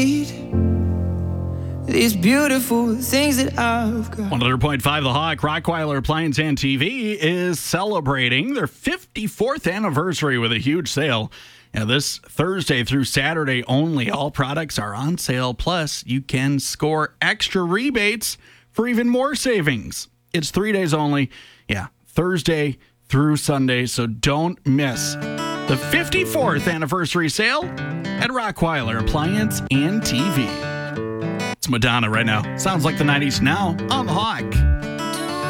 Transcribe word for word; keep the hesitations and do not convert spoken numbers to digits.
These beautiful things that I've got. one hundred point five The Hawk, Rockweiler Appliance and T V is celebrating their fifty-fourth anniversary with a huge sale. Now, this Thursday through Saturday only, all products are on sale. Plus, you can score extra rebates for even more savings. It's three days only. Yeah, Thursday through Sunday. So don't miss the fifty-fourth anniversary sale at Rockweiler Appliance and T V. It's Madonna right now. Sounds like the nineties now on The Hawk.